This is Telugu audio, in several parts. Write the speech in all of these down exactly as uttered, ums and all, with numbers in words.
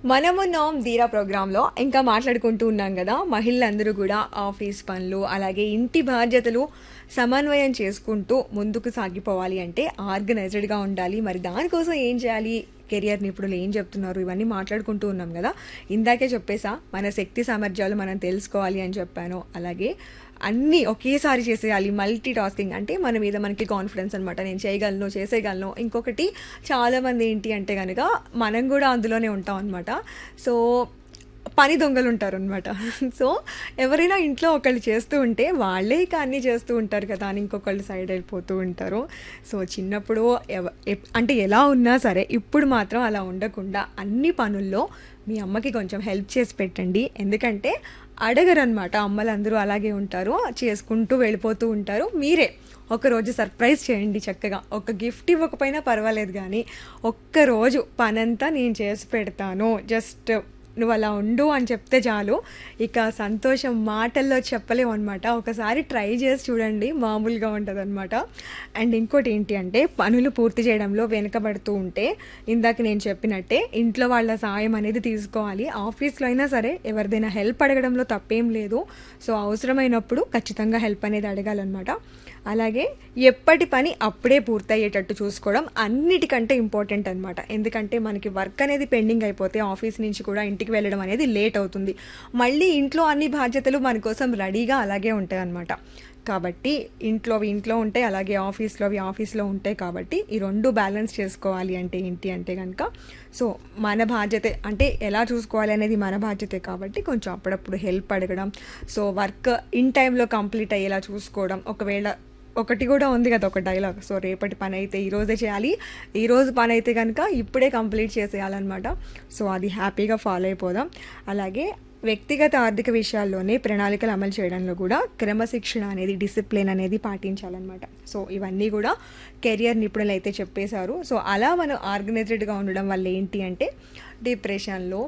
మనమున్నాం ధీరా ప్రోగ్రాంలో ఇంకా మాట్లాడుకుంటూ ఉన్నాం కదా. మహిళలందరూ కూడా ఆఫీస్ పనులు అలాగే ఇంటి బాధ్యతలు సమన్వయం చేసుకుంటూ ముందుకు సాగిపోవాలి అంటే ఆర్గనైజ్డ్గా ఉండాలి. మరి దానికోసం ఏం చేయాలి, కెరియర్ నిపుణులు ఏం చెప్తున్నారు, ఇవన్నీ మాట్లాడుకుంటూ ఉన్నాం కదా. ఇందాకే చెప్పేసా మన శక్తి సామర్థ్యాలు మనం తెలుసుకోవాలి అని చెప్పాను. అలాగే అన్నీ ఒకేసారి చేసేయాలి, మల్టీ టాస్కింగ్ అంటే మన మీద మనకి కాన్ఫిడెన్స్ అనమాట. నేను చేయగలను, చేసేయగలను. ఇంకొకటి చాలామంది ఏంటి అంటే కనుక మనం కూడా అందులోనే ఉంటాం అనమాట. సో పని దొంగలు ఉంటారు అనమాట. సో ఎవరైనా ఇంట్లో ఒకళ్ళు చేస్తూ ఉంటే వాళ్ళే ఇక అన్నీ చేస్తూ ఉంటారు కదా అని ఇంకొకళ్ళు సైడ్ వెళ్ళిపోతూ ఉంటారు. సో చిన్నప్పుడు ఎవ ఎప్- అంటే ఎలా ఉన్నా సరే ఇప్పుడు మాత్రం అలా ఉండకుండా అన్ని పనుల్లో మీ అమ్మకి కొంచెం హెల్ప్ చేసి పెట్టండి. ఎందుకంటే అడగరనమాట, అమ్మలందరూ అలాగే ఉంటారు, చేసుకుంటూ వెళ్ళిపోతూ ఉంటారు. మీరే ఒకరోజు సర్ప్రైజ్ చేయండి చక్కగా. ఒక గిఫ్ట్ ఇవ్వకపోయినా పర్వాలేదు కానీ ఒక్కరోజు పనంతా నేను చేసి పెడతాను, జస్ట్ నువ్వు అలా ఉండు అని చెప్తే చాలు. ఇక సంతోషం మాటల్లో చెప్పలేము అనమాట. ఒకసారి ట్రై చేసి చూడండి, మామూలుగా ఉంటుంది అనమాట. అండ్ ఇంకోటి ఏంటి అంటే పనులు పూర్తి చేయడంలో వెనుకబడుతూ ఉంటే ఇందాక నేను చెప్పినట్టే ఇంట్లో వాళ్ళ సాయం అనేది తీసుకోవాలి. ఆఫీస్లో అయినా సరే ఎవరిదైనా హెల్ప్ అడగడంలో తప్పేం లేదు. సో అవసరమైనప్పుడు ఖచ్చితంగా హెల్ప్ అనేది అడగాలన్నమాట. అలాగే ఎప్పటి పని అప్పుడే పూర్తయ్యేటట్టు చూసుకోవడం అన్నిటికంటే ఇంపార్టెంట్ అనమాట. ఎందుకంటే మనకి వర్క్ అనేది పెండింగ్ అయిపోతే ఆఫీస్ నుంచి కూడా ఇంటికి వెళ్ళడం అనేది లేట్ అవుతుంది. మళ్ళీ ఇంట్లో అన్ని బాధ్యతలు మన కోసం రెడీగా అలాగే ఉంటాయి అన్నమాట. కాబట్టి ఇంట్లోవి ఇంట్లో ఉంటాయి, అలాగే ఆఫీస్లోవి ఆఫీస్లో ఉంటాయి. కాబట్టి ఈ రెండు బ్యాలెన్స్ చేసుకోవాలి అంటే ఏంటి అంటే కనుక సో మన బాధ్యతే, అంటే ఎలా చూసుకోవాలి అనేది మన బాధ్యతే. కాబట్టి కొంచెం అప్పుడప్పుడు హెల్ప్ అడగడం, సో వర్క్ ఇన్ టైంలో కంప్లీట్ అయ్యేలా చూసుకోవడం. ఒకవేళ ఒకటి కూడా ఉంది కదా ఒక డైలాగ్, సో రేపటి పని అయితే ఈరోజే చేయాలి, ఈరోజు పని అయితే కనుక ఇప్పుడే కంప్లీట్ చేసేయాలన్నమాట. సో అది హ్యాపీగా ఫాలో అయిపోదాం. అలాగే వ్యక్తిగత ఆర్థిక విషయాల్లోనే ప్రణాళికలు అమలు చేయడంలో కూడా క్రమశిక్షణ అనేది, డిసిప్లిన్ అనేది పాటించాలన్నమాట. సో ఇవన్నీ కూడా కెరియర్ నిపుణులు అయితే చెప్పేశారు. సో అలా మనం ఆర్గనైజ్డ్గా ఉండడం వల్ల ఏంటి అంటే డిప్రెషన్లో,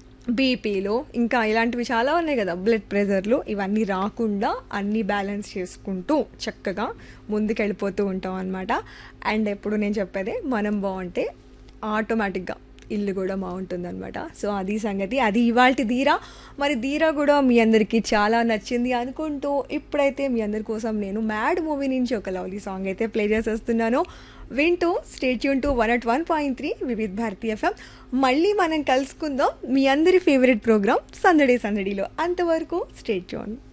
బీపీలో ఇంకా ఇలాంటివి చాలా ఉన్నాయి కదా, బ్లడ్ ప్రెషర్లు, ఇవన్నీ రాకుండా అన్నీ బ్యాలెన్స్ చేసుకుంటూ చక్కగా ముందుకెళ్ళిపోతూ ఉంటాం అనమాట. అండ్ ఎప్పుడు నేను చెప్పేదే మనం బాగుంటే ఆటోమేటిక్గా ఇల్లు కూడా బాగుంటుంది అనమాట. సో అది సంగతి, అది ఇవాల్టి ధీరా. మరి ధీరా కూడా మీ అందరికీ చాలా నచ్చింది అనుకుంటూ ఇప్పుడైతే మీ అందరి కోసం నేను మ్యాడ్ మూవీ నుంచి ఒక లవ్లీ సాంగ్ అయితే ప్లే చేసేస్తున్నాను. వింటూ stay tune to one at one point three Vividh Bharati FM. మళ్ళీ మనం కలుసుకుందాం మీ అందరి ఫేవరెట్ ప్రోగ్రామ్ సందడి సందడిలో. అంతవరకు స్టే ట్యూన్.